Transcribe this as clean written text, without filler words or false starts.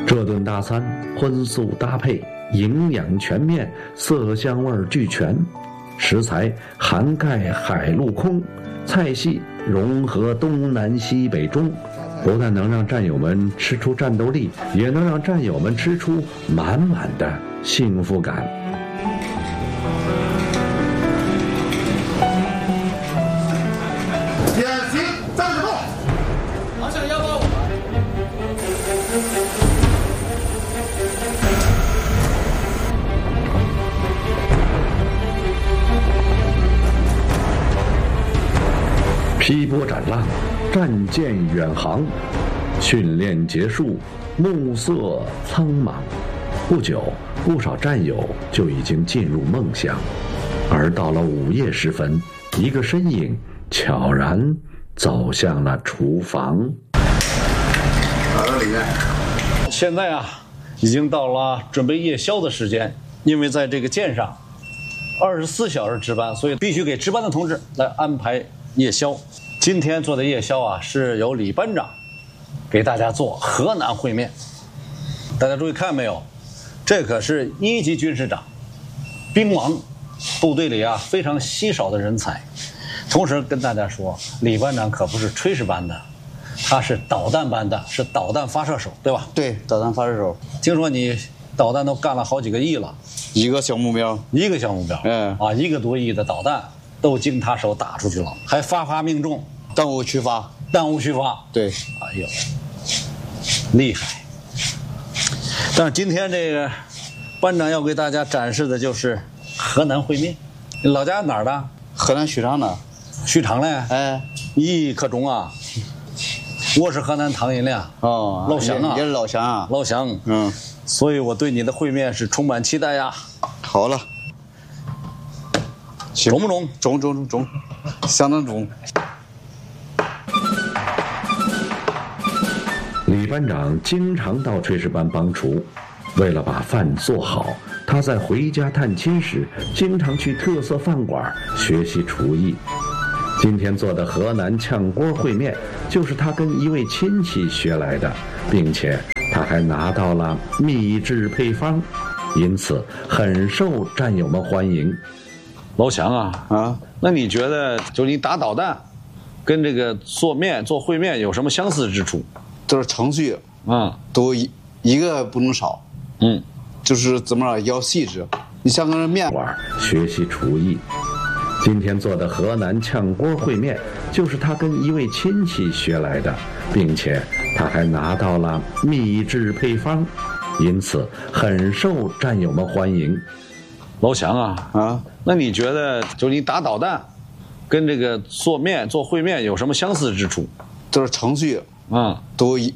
这顿大餐荤素搭配，营养全面，色香味俱全，食材涵盖海陆空，菜系融合东南西北中，不但能让战友们吃出战斗力，也能让战友们吃出满满的幸福感。 典型战斗， 航向185。 劈波斩浪，战舰远航，训练结束，暮色苍茫。不久，不少战友就已经进入梦乡，而到了午夜时分，一个身影悄然走向了厨房。 跑到里面。 现在啊，已经到了准备夜宵的时间，因为在这个舰上24小时值班，所以必须给值班的同志来安排夜宵。今天做的夜宵啊，是由李班长给大家做河南烩面。大家注意看没有？这可是1级军师长，兵王，部队里啊非常稀少的人才。同时跟大家说，李班长可不是炊事班的，他是导弹班的，是导弹发射手，对吧？ 对，导弹发射手。 听说你导弹都干了好几个亿了， 一个小目标， 一个小目标，啊，1个多亿的导弹都经他手打出去了，还发命中， 弹无虚发， 弹无虚发。 对， 哎呦，厉害！但是今天这个班长要给大家展示的就是河南烩面。你老家哪儿的？ 河南许昌的。 许昌嘞？ 哎， 咦，可中啊！我是河南唐人嘞。 哦， 老乡啊， 也是老乡啊。 老乡， 嗯， 所以我对你的烩面是充满期待呀。 好了， 中不中？ 中，相当中。 李班长经常到炊事班帮厨，为了把饭做好，他在回家探亲时，经常去特色饭馆学习厨艺。今天做的河南炝锅烩面，就是他跟一位亲戚学来的，并且他还拿到了秘制配方，因此很受战友们欢迎。 老乡啊，那你觉得就你打导弹跟这个做烩面有什么相似之处？ 都是程序，都一个不能少，就是怎么着要细致。你像个面馆学习厨艺，今天做的河南炝锅烩面，就是他跟一位亲戚学来的，并且他还拿到了秘制配方，因此很受战友们欢迎。 老乡啊，那你觉得就你打导弹跟这个做烩面有什么相似之处？ 都是程序，都